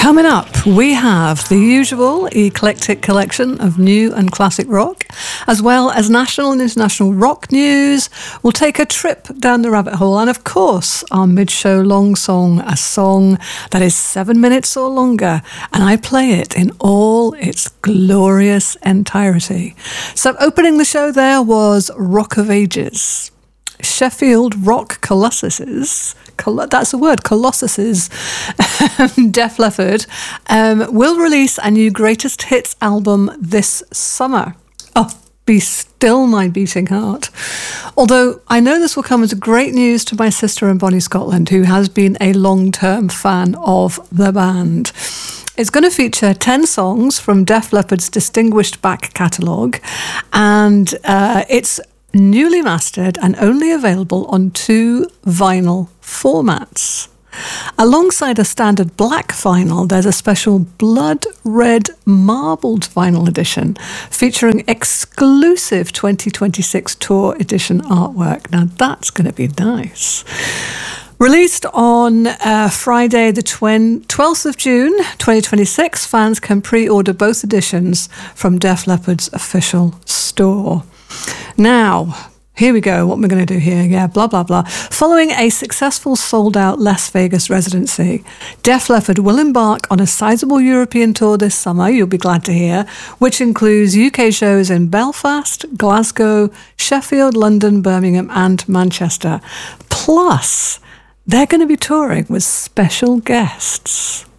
Coming up, we have the usual eclectic collection of new and classic rock, as well as national and international rock news. We'll take a trip down the rabbit hole, and of course, our mid-show long song, a song that is 7 minutes or longer, and I play it in all its glorious entirety. So opening the show there was Rock of Ages. Sheffield Rock Colossuses, that's a word, Colossuses, Def Leppard, will release a new greatest hits album this summer. Oh, Be Still My Beating Heart. Although I know this will come as great news to my sister in Bonnie, Scotland, who has been a long-term fan of the band. It's going to feature 10 songs from Def Leppard's distinguished back catalogue, and it's newly mastered and only available on 2 vinyl formats. Alongside a standard black vinyl, there's a special blood red marbled vinyl edition featuring exclusive 2026 tour edition artwork. Now that's going to be nice. Released on Friday the 12th of June 2026, fans can pre-order both editions from Def Leppard's official store. Now, here we go, what we're going to do here. Yeah, blah, blah, blah. Following a successful sold-out Las Vegas residency, Def Leppard will embark on a sizable European tour this summer, you'll be glad to hear, which includes UK shows in Belfast, Glasgow, Sheffield, London, Birmingham and Manchester. Plus, they're going to be touring with special guests.